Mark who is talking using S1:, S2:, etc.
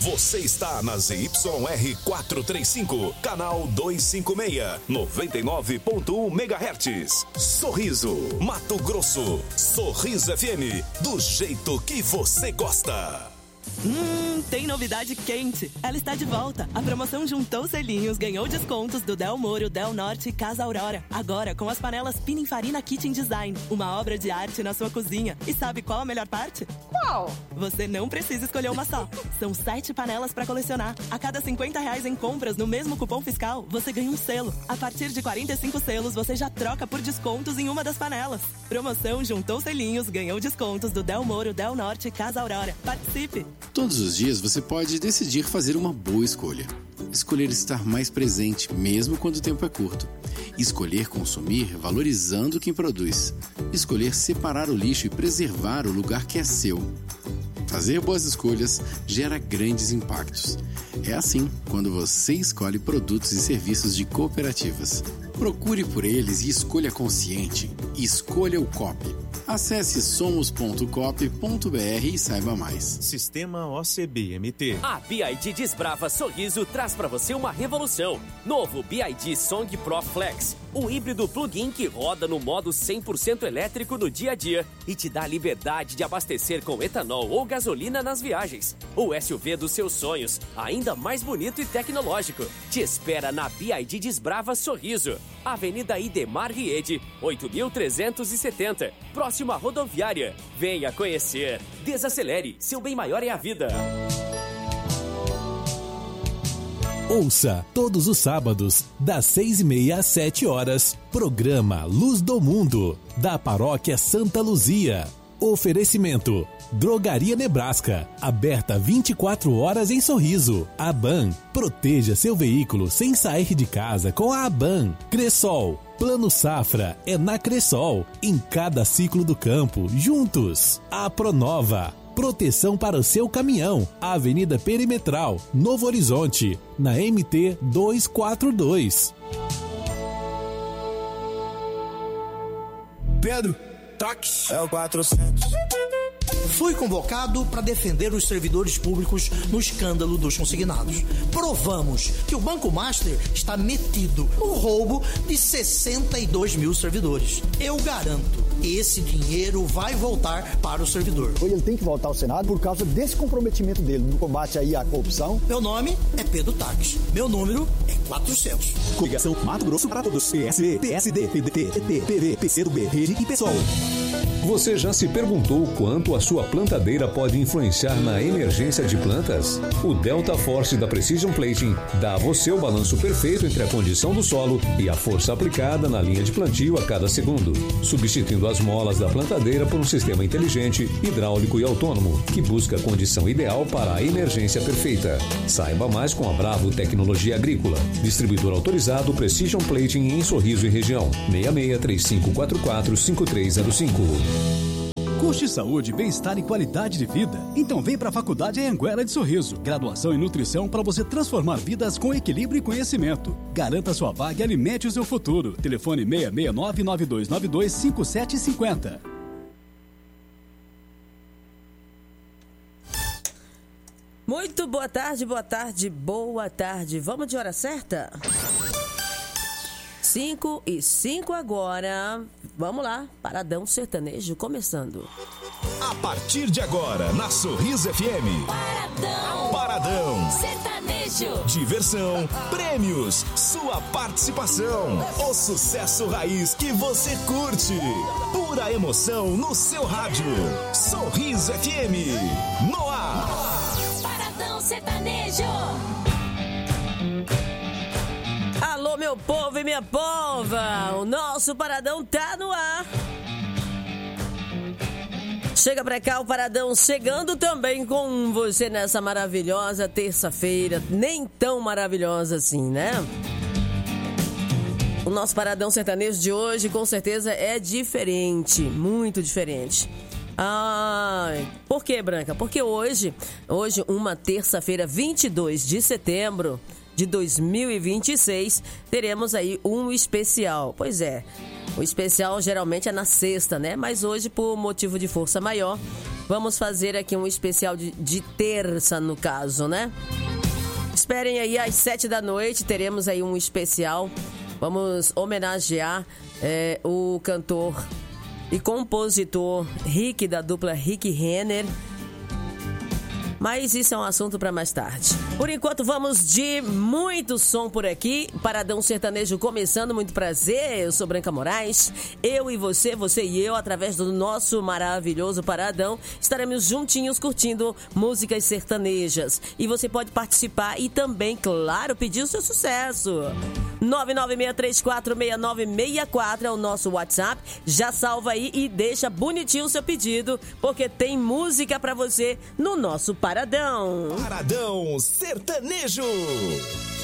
S1: Você está na ZYR 435, canal 256, 99.1 MHz. Sorriso, Mato Grosso. Sorriso FM, do jeito que você gosta.
S2: Tem novidade quente. Ela está de volta. A promoção juntou selinhos, ganhou descontos do Del Moro, Del Norte e Casa Aurora. Agora com as panelas Pininfarina Kitchen Design. Uma obra de arte na sua cozinha. E sabe qual a melhor parte?
S3: Qual?
S2: Você não precisa escolher uma só. São 7 panelas para colecionar. A cada R$50 em compras no mesmo cupom fiscal, você ganha um selo. A partir de 45 selos, você já troca por descontos em uma das panelas. Promoção juntou selinhos, ganhou descontos do Del Moro, Del Norte e Casa Aurora. Participe!
S4: Todos os dias você pode decidir fazer uma boa escolha. Escolher estar mais presente, mesmo quando o tempo é curto. Escolher consumir valorizando quem produz. Escolher separar o lixo e preservar o lugar que é seu. Fazer boas escolhas gera grandes impactos. É assim quando você escolhe produtos e serviços de cooperativas. Procure por eles e escolha consciente. Escolha o COP. Acesse somos.coop.br e saiba mais.
S5: Sistema OCB-MT.
S6: A BYD Desbrava Sorriso traz para você uma revolução. Novo BYD Song Pro Flex. Um híbrido plug-in que roda no modo 100% elétrico no dia a dia e te dá a liberdade de abastecer com etanol ou gasolina nas viagens. O SUV dos seus sonhos, ainda mais bonito e tecnológico. Te espera na BYD Desbrava Sorriso. Avenida Idemar Riede, 8.370. Próxima rodoviária. Venha conhecer. Desacelere. Seu bem maior é a vida.
S7: Ouça todos os sábados, das 6h30 às 7h, programa Luz do Mundo, da Paróquia Santa Luzia. Oferecimento: Drogaria Nebraska, aberta 24 horas em Sorriso. Aban, proteja seu veículo sem sair de casa com a Aban. Cressol, Plano Safra é na Cressol, em cada ciclo do campo, juntos. A Pronova, proteção para o seu caminhão. Avenida Perimetral, Novo Horizonte, na MT 242.
S8: Pedro, táxi. É o 400. Fui convocado para defender os servidores públicos no escândalo dos consignados. Provamos que o Banco Master está metido no roubo de 62 mil servidores. Eu garanto, esse dinheiro vai voltar para o servidor.
S9: Ele tem que voltar ao Senado por causa desse comprometimento dele no combate aí à corrupção.
S8: Meu nome é Pedro Táxi. Meu número é 400.
S10: Coligação Mato Grosso para Todos. PSB, PSD, PDT, PP, PV, PCdoB, Rede e PSOL.
S11: Você já se perguntou quanto a sua plantadeira pode influenciar na emergência de plantas? O Delta Force da Precision Plating dá a você o balanço perfeito entre a condição do solo e a força aplicada na linha de plantio a cada segundo, substituindo as molas da plantadeira por um sistema inteligente, hidráulico e autônomo, que busca a condição ideal para a emergência perfeita. Saiba mais com a Bravo Tecnologia Agrícola. Distribuidor autorizado Precision Plating em Sorriso e região. 6635445305.
S12: Curte saúde, bem-estar e qualidade de vida? Então vem para a Faculdade Anhanguera de Sorriso. Graduação em nutrição para você transformar vidas com equilíbrio e conhecimento. Garanta sua vaga e alimente o seu futuro. Telefone 669-9292-5750.
S13: Muito boa tarde, boa tarde, boa tarde. Vamos de hora certa? 5:05 agora. Vamos lá, Paradão Sertanejo começando.
S1: A partir de agora, na Sorriso FM. Paradão
S14: Sertanejo.
S1: Diversão, prêmios, sua participação. O sucesso raiz que você curte. Pura emoção no seu rádio. Sorriso FM. No ar.
S14: Paradão Sertanejo.
S13: Alô, meu povo e minha pova, o nosso Paradão tá no ar. Chega pra cá, o Paradão chegando também com você nessa maravilhosa terça-feira, nem tão maravilhosa assim, né? O nosso Paradão Sertanejo de hoje com certeza é diferente, muito diferente. Por que, Branca? Porque hoje, uma terça-feira, 22 de setembro de 2026, teremos aí um especial. Pois é, o especial geralmente é na sexta, né? Mas hoje, por motivo de força maior, Vamos fazer aqui um especial de terça, no caso, né? Esperem aí, às 7 da noite, teremos aí um especial. Vamos homenagear o cantor e compositor Rick, da dupla Rick Renner. Mas isso é um assunto para mais tarde. Por enquanto, vamos de muito som por aqui. Paradão Sertanejo começando, muito prazer. Eu sou Branca Moraes. Eu e você e eu, através do nosso maravilhoso Paradão, estaremos juntinhos curtindo músicas sertanejas. E você pode participar e também, claro, pedir o seu sucesso. 996346964 é o nosso WhatsApp. Já salva aí e deixa bonitinho o seu pedido, porque tem música pra você no nosso Paradão.
S1: Paradão Sertanejo.